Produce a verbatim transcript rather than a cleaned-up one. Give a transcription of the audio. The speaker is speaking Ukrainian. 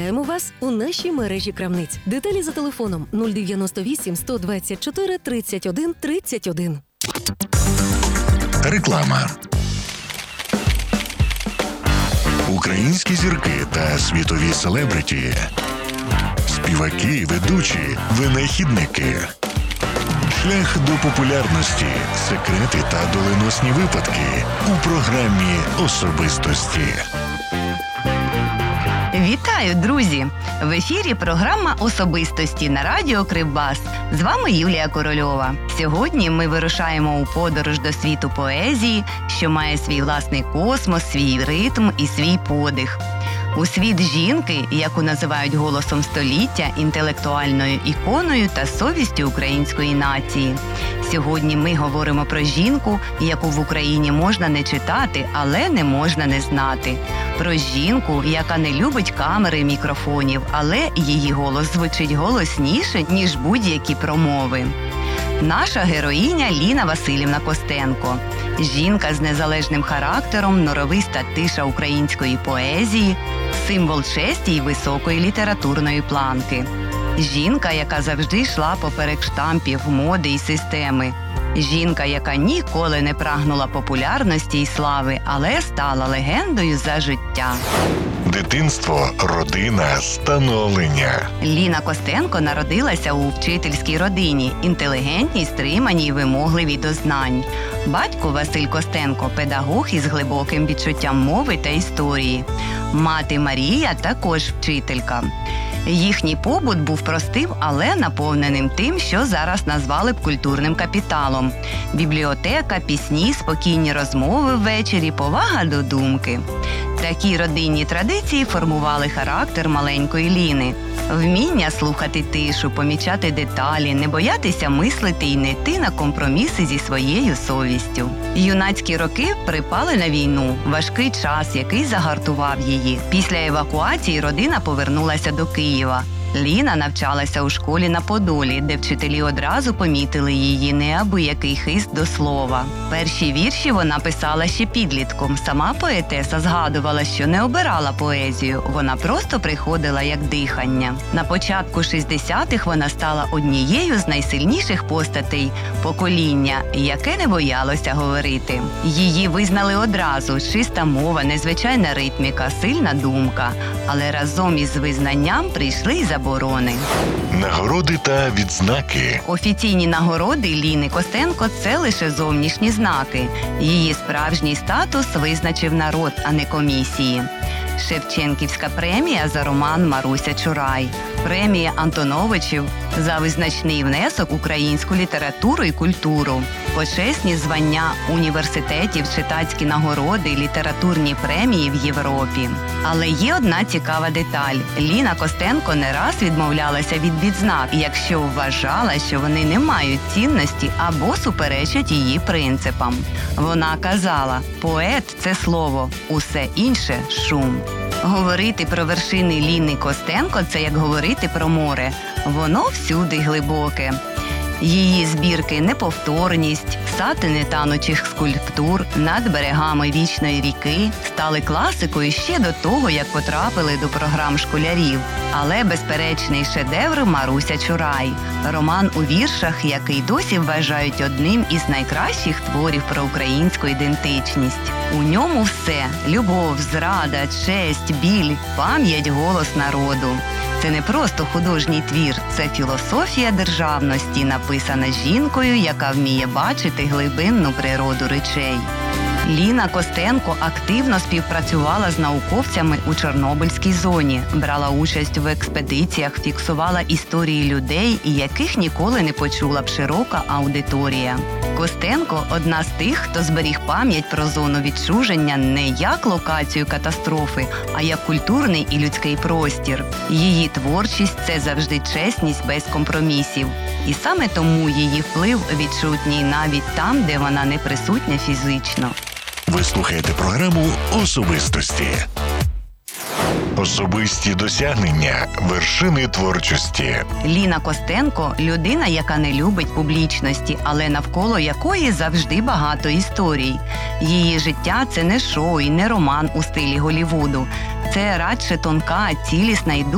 Вітаємо вас у нашій мережі крамниць. Деталі за телефоном нуль дев'яносто вісім сто двадцять чотири тридцять один тридцять один. Реклама. Українські зірки та світові селебриті. Співаки, ведучі, винахідники. Шлях до популярності, секрети та доленосні випадки у програмі «Особистості». Вітаю, друзі! В ефірі програма «Особистості» на радіо Кривбас. З вами Юлія Корольова. Сьогодні ми вирушаємо у подорож до світу поезії, що має свій власний космос, свій ритм і свій подих. У світ жінки, яку називають голосом століття, інтелектуальною іконою та совістю української нації. Сьогодні ми говоримо про жінку, яку в Україні можна не читати, але не можна не знати. Про жінку, яка не любить камери і мікрофонів, але її голос звучить голосніше, ніж будь-які промови. Наша героїня Ліна Василівна Костенко. Жінка з незалежним характером, норовиста тиша української поезії, символ честі й високої літературної планки. Жінка, яка завжди йшла поперек штампів, моди й системи. Жінка, яка ніколи не прагнула популярності й слави, але стала легендою за життя. Дитинство, родина, становлення. Ліна Костенко народилася у вчительській родині, інтелігентній, стриманій й вимогливій до знань. Батько Василь Костенко – педагог із глибоким відчуттям мови та історії. Мати Марія – також вчителька. Їхній побут був простим, але наповненим тим, що зараз назвали б культурним капіталом. Бібліотека, пісні, спокійні розмови ввечері, повага до думки. Такі родинні традиції формували характер маленької Ліни. Вміння слухати тишу, помічати деталі, не боятися мислити і не йти на компроміси зі своєю совістю. Юнацькі роки припали на війну, важкий час, який загартував її. Після евакуації родина повернулася до Києва. Ліна навчалася у школі на Подолі, де вчителі одразу помітили її неабиякий хист до слова. Перші вірші вона писала ще підлітком. Сама поетеса згадувала, що не обирала поезію, вона просто приходила як дихання. На початку шістдесятих вона стала однією з найсильніших постатей покоління, яке не боялося говорити. Її визнали одразу – чиста мова, незвичайна ритміка, сильна думка. Але разом із визнанням прийшли й заборони. Нагороди та відзнаки. Офіційні нагороди Ліни Костенко – це лише зовнішні знаки. Її справжній статус визначив народ, а не комісії. Шевченківська премія за роман «Маруся Чурай», премія Антоновичів за визначний внесок в українську літературу і культуру, почесні звання університетів, читацькі нагороди, літературні премії в Європі. Але є одна цікава деталь. Ліна Костенко не раз відмовлялася від відзнак, якщо вважала, що вони не мають цінності або суперечать її принципам. Вона казала: «Поет – це слово, усе інше – шум». Говорити про вершини Ліни Костенко – це як говорити про море. Воно всюди глибоке. Її збірки «Неповторність», «Сати нетанучих скульптур», «Над берегами вічної ріки» стали класикою ще до того, як потрапили до програм школярів. Але безперечний шедевр «Маруся Чурай» – роман у віршах, який досі вважають одним із найкращих творів про українську ідентичність. У ньому все – любов, зрада, честь, біль, пам'ять, голос народу. Це не просто художній твір, це філософія державності, написана жінкою, яка вміє бачити глибинну природу речей. Ліна Костенко активно співпрацювала з науковцями у Чорнобильській зоні, брала участь в експедиціях, фіксувала історії людей, яких ніколи не почула б широка аудиторія. Костенко – одна з тих, хто зберіг пам'ять про зону відчуження не як локацію катастрофи, а як культурний і людський простір. Її творчість – це завжди чесність без компромісів. І саме тому її вплив відчутній навіть там, де вона не присутня фізично. Ви слухаєте програму «Особистості». Особисті досягнення, вершини творчості. Ліна Костенко – людина, яка не любить публічності, але навколо якої завжди багато історій. Її життя – це не шоу і не роман у стилі Голлівуду. Це радше тонка, цілісна і